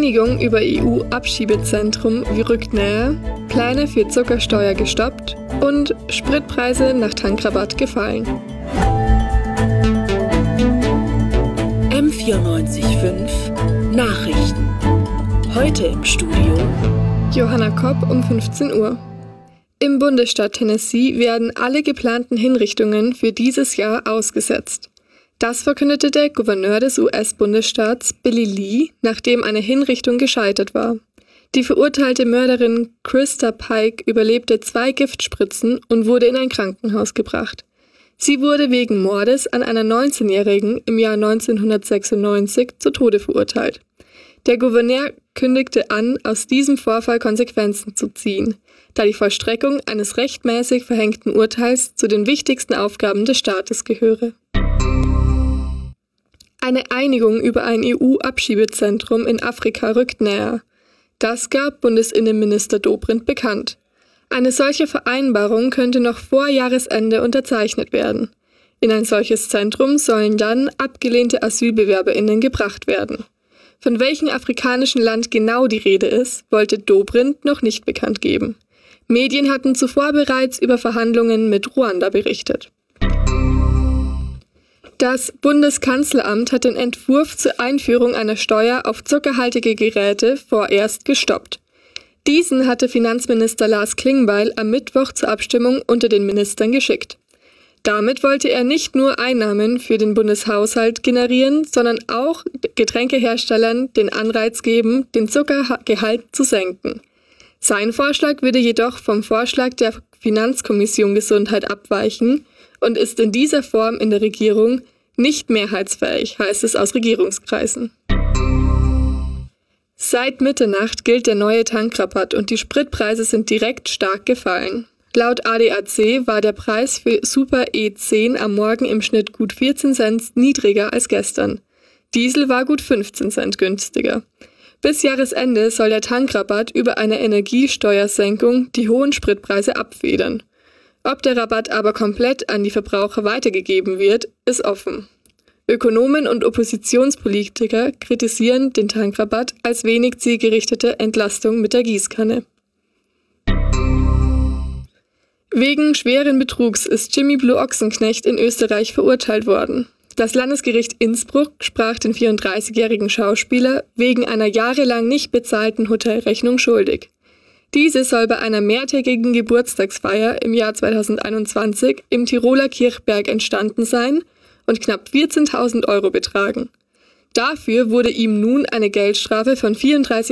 Einigung über EU-Abschiebezentrum rückt näher, Pläne für Zuckersteuer gestoppt und Spritpreise nach Tankrabatt gefallen. M94.5 Nachrichten. Heute im Studio Johanna Kopp um 15 Uhr. Im Bundesstaat Tennessee werden alle geplanten Hinrichtungen für dieses Jahr ausgesetzt. Das verkündete der Gouverneur des US-Bundesstaats Billy Lee, nachdem eine Hinrichtung gescheitert war. Die verurteilte Mörderin Krista Pike überlebte 2 Giftspritzen und wurde in ein Krankenhaus gebracht. Sie wurde wegen Mordes an einer 19-Jährigen im Jahr 1996 zu Tode verurteilt. Der Gouverneur kündigte an, aus diesem Vorfall Konsequenzen zu ziehen, da die Vollstreckung eines rechtmäßig verhängten Urteils zu den wichtigsten Aufgaben des Staates gehöre. Eine Einigung über ein EU-Abschiebezentrum in Afrika rückt näher. Das gab Bundesinnenminister Dobrindt bekannt. Eine solche Vereinbarung könnte noch vor Jahresende unterzeichnet werden. In ein solches Zentrum sollen dann abgelehnte AsylbewerberInnen gebracht werden. Von welchem afrikanischen Land genau die Rede ist, wollte Dobrindt noch nicht bekannt geben. Medien hatten zuvor bereits über Verhandlungen mit Ruanda berichtet. Das Bundeskanzleramt hat den Entwurf zur Einführung einer Steuer auf zuckerhaltige Geräte vorerst gestoppt. Diesen hatte Finanzminister Lars Klingbeil am Mittwoch zur Abstimmung unter den Ministern geschickt. Damit wollte er nicht nur Einnahmen für den Bundeshaushalt generieren, sondern auch Getränkeherstellern den Anreiz geben, den Zuckergehalt zu senken. Sein Vorschlag würde jedoch vom Vorschlag der Finanzkommission Gesundheit abweichen und ist in dieser Form in der Regierung nicht mehrheitsfähig, heißt es aus Regierungskreisen. Seit Mitternacht gilt der neue Tankrabatt und die Spritpreise sind direkt stark gefallen. Laut ADAC war der Preis für Super E10 am Morgen im Schnitt gut 14 Cent niedriger als gestern. Diesel war gut 15 Cent günstiger. Bis Jahresende soll der Tankrabatt über eine Energiesteuersenkung die hohen Spritpreise abfedern. Ob der Rabatt aber komplett an die Verbraucher weitergegeben wird, ist offen. Ökonomen und Oppositionspolitiker kritisieren den Tankrabatt als wenig zielgerichtete Entlastung mit der Gießkanne. Wegen schweren Betrugs ist Jimmy Blue Ochsenknecht in Österreich verurteilt worden. Das Landesgericht Innsbruck sprach den 34-jährigen Schauspieler wegen einer jahrelang nicht bezahlten Hotelrechnung schuldig. Diese soll bei einer mehrtägigen Geburtstagsfeier im Jahr 2021 im Tiroler Kirchberg entstanden sein und knapp 14.000 € betragen. Dafür wurde ihm nun eine Geldstrafe von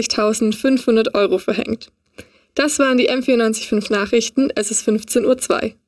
34.500 € verhängt. Das waren die M94.5 Nachrichten, es ist 15:02 Uhr.